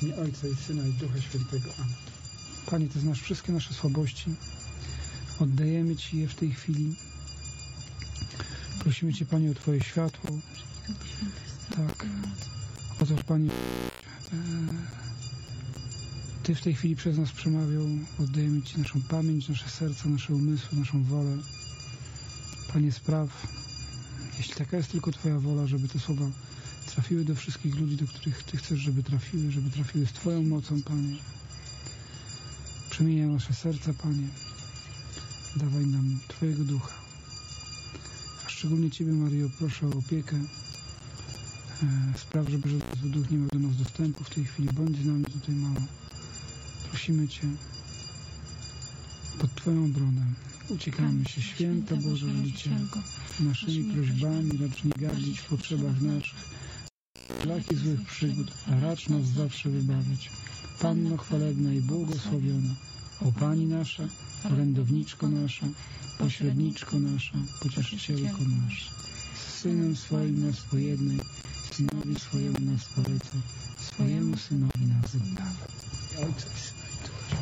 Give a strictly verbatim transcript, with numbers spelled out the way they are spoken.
imię Ojca i Syna i Ducha Świętego. Amen. Panie, Ty znasz wszystkie nasze słabości. Oddajemy Ci je w tej chwili. Prosimy Cię, Panie, o Twoje światło. Tak. Chociaż, Panie, Ty w tej chwili przez nas przemawiał. Oddajemy Ci naszą pamięć, nasze serce, nasze umysły, naszą wolę. Panie, spraw, jeśli taka jest tylko Twoja wola, żeby te słowa trafiły do wszystkich ludzi, do których Ty chcesz, żeby trafiły, żeby trafiły z Twoją mocą, Panie. Przemieniaj nasze serca, Panie. Dawaj nam Twojego Ducha. A szczególnie Ciebie, Maryjo, proszę o opiekę. E, spraw, żeby żaden duch nie miał do nas dostępu w tej chwili. Bądź z nami tutaj, mamo. Prosimy Cię pod Twoją obronę. Uciekamy się, święta Boże Rodzicielko, naszymi prośbami racz nie gardzić w potrzebach naszych, laki złych przygód, a racz nas zawsze wybawić. Panno chwalebna i błogosławiona, o Pani nasza, orędowniczko nasza, pośredniczko nasza, pocieszycielko nasza, z Synem swoim nas pojednaj, Synowi swojemu nas polecaj, swojemu Synowi nas oddawaj. Ojca i Syna.